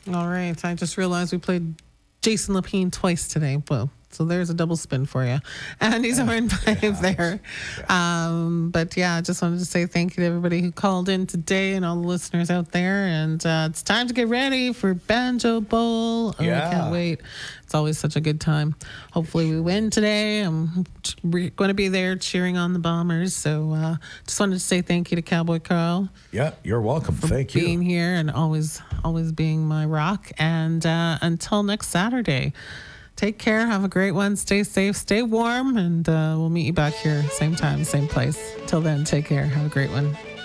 All right. I just realized we played Jason Lapine twice today. Well, so there's a double spin for you. And he's on five there. But yeah, I just wanted to say thank you to everybody who called in today and all the listeners out there. And it's time to get ready for Banjo Bowl. Oh, I can't wait. It's always such a good time. Hopefully we win today. I'm going to be there cheering on the Bombers. So just wanted to say thank you to Cowboy Carl. Yeah, you're welcome. Thank you. Being here and always being my rock. And until next Saturday, take care. Have a great one. Stay safe. Stay warm. And we'll meet you back here, same time, same place. Till then, take care. Have a great one.